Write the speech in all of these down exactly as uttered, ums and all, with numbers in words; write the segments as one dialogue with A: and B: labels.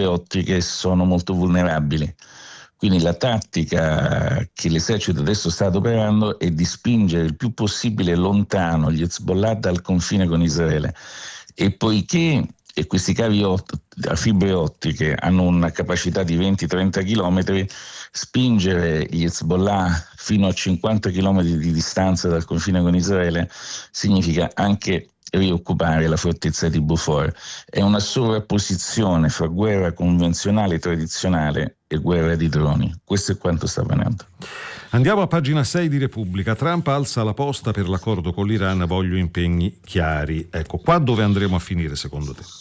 A: fibre ottiche sono molto vulnerabili. Quindi la tattica che l'esercito adesso sta adoperando è di spingere il più possibile lontano gli Hezbollah dal confine con Israele. E poiché e questi cavi ott- a fibre ottiche hanno una capacità di venti trenta chilometri, spingere gli Hezbollah fino a cinquanta chilometri di distanza dal confine con Israele significa anche rioccupare la fortezza di Beaufort. È una sovrapposizione fra guerra convenzionale tradizionale e guerra di droni. Questo è quanto sta avvenendo.
B: Andiamo a pagina sei di Repubblica. Trump alza la posta per l'accordo con l'Iran, voglio impegni chiari. Ecco, qua dove andremo a finire secondo te?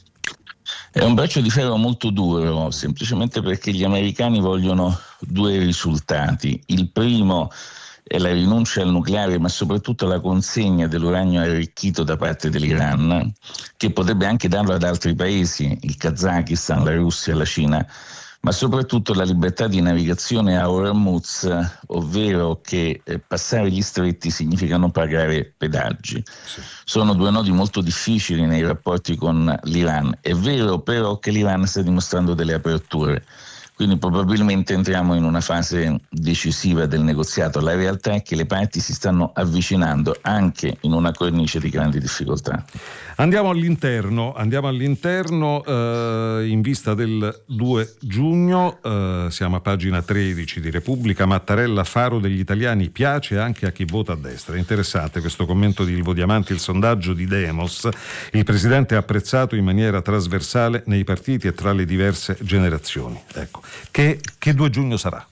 A: È un braccio di ferro molto duro, semplicemente perché gli americani vogliono due risultati. Il primo è la rinuncia al nucleare, ma soprattutto la consegna dell'uranio arricchito da parte dell'Iran, che potrebbe anche darlo ad altri paesi, il Kazakistan, la Russia, la Cina, ma soprattutto la libertà di navigazione a Hormuz, ovvero che eh, passare gli stretti significa non pagare pedaggi. Sì. Sono due nodi molto difficili nei rapporti con l'Iran. È vero però che l'Iran sta dimostrando delle aperture, quindi probabilmente entriamo in una fase decisiva del negoziato. La realtà è che le parti si stanno avvicinando anche in una cornice di grandi difficoltà.
B: Andiamo all'interno, andiamo all'interno eh, in vista del due giugno, eh, siamo a pagina tredici di Repubblica. Mattarella, faro degli italiani, piace anche a chi vota a destra. È interessante questo commento di Ilvo Diamanti, il sondaggio di Demos. Il presidente è apprezzato in maniera trasversale nei partiti e tra le diverse generazioni. Ecco, che, che due giugno sarà?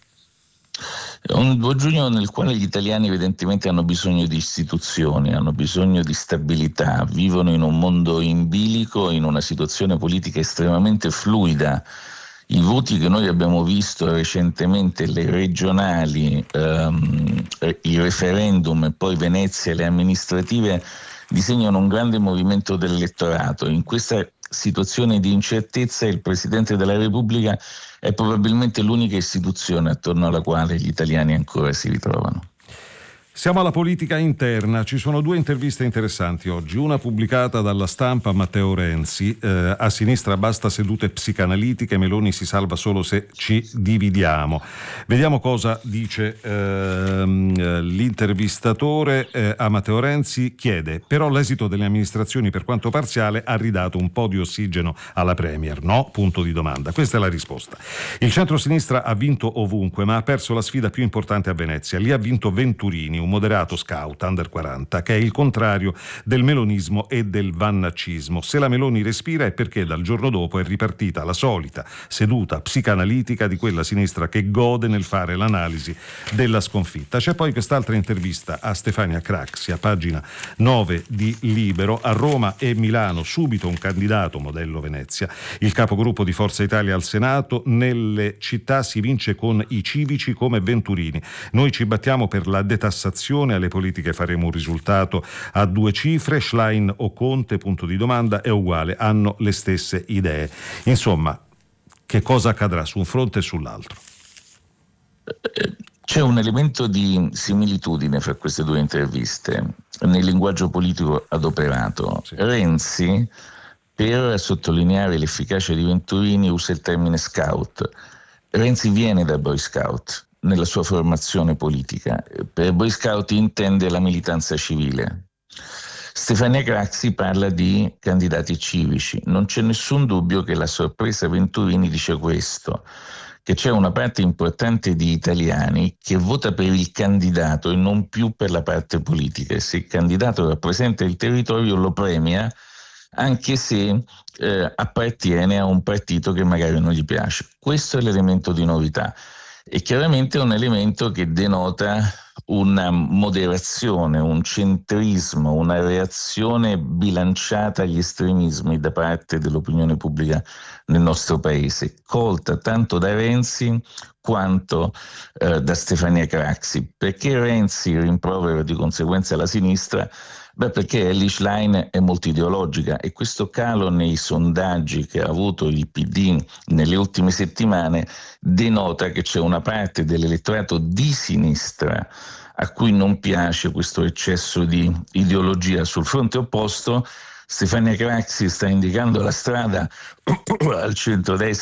A: È un due giugno nel quale gli italiani evidentemente hanno bisogno di istituzioni, hanno bisogno di stabilità, vivono in un mondo in bilico, in una situazione politica estremamente fluida. I voti che noi abbiamo visto recentemente, le regionali, ehm, il referendum e poi Venezia e le amministrative, disegnano un grande movimento dell'elettorato. In questa situazione di incertezza il Presidente della Repubblica è probabilmente l'unica istituzione attorno alla quale gli italiani ancora si ritrovano.
B: Siamo alla politica interna, ci sono due interviste interessanti oggi, una pubblicata dalla Stampa a Matteo Renzi, eh, a sinistra basta sedute psicanalitiche, Meloni si salva solo se ci dividiamo. Vediamo cosa dice ehm, l'intervistatore. eh, a Matteo Renzi chiede, però l'esito delle amministrazioni per quanto parziale ha ridato un po' di ossigeno alla Premier, no? Punto di domanda. Questa è la risposta. Il centro-sinistra ha vinto ovunque, ma ha perso la sfida più importante a Venezia, lì ha vinto Venturini, un moderato scout under quaranta, che è il contrario del melonismo e del vannaccismo. Se la Meloni respira è perché dal giorno dopo è ripartita la solita seduta psicanalitica di quella sinistra che gode nel fare l'analisi della sconfitta. C'è poi quest'altra intervista a Stefania Craxi a pagina nove di Libero. A Roma e Milano subito un candidato modello Venezia, il capogruppo di Forza Italia al Senato. Nelle città si vince con i civici come Venturini. Noi ci battiamo per la detassazione, alle politiche faremo un risultato a due cifre, Schlein o Conte, punto di domanda, è uguale, hanno le stesse idee. Insomma, che cosa accadrà su un fronte e sull'altro?
A: C'è un elemento di similitudine fra queste due interviste nel linguaggio politico adoperato. Sì. Renzi, per sottolineare l'efficacia di Venturini, usa il termine scout. Renzi viene da Boy Scout nella sua formazione politica. Per Boy Scout intende la militanza civile. Stefania Craxi parla di candidati civici. Non c'è nessun dubbio che la sorpresa Venturini dice questo, che c'è una parte importante di italiani che vota per il candidato e non più per la parte politica, e se il candidato rappresenta il territorio lo premia, anche se eh, appartiene a un partito che magari non gli piace. Questo è l'elemento di novità. E chiaramente è un elemento che denota una moderazione, un centrismo, una reazione bilanciata agli estremismi da parte dell'opinione pubblica nel nostro paese, colta tanto da Renzi quanto eh, da Stefania Craxi. Perché Renzi rimprovera di conseguenza la sinistra? Beh, perché Elly Schlein è molto ideologica e questo calo nei sondaggi che ha avuto il P D nelle ultime settimane denota che c'è una parte dell'elettorato di sinistra a cui non piace questo eccesso di ideologia. Sul fronte opposto, Stefania Craxi sta indicando la strada al centrodestra